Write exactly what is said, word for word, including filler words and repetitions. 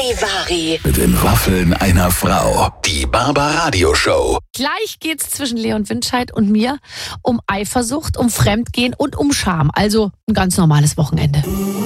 Charivari. Mit den Waffeln einer Frau. Die Barbaradio Show. Gleich geht's zwischen Leon Winscheid und mir um Eifersucht, um Fremdgehen und um Scham. Also ein ganz normales Wochenende.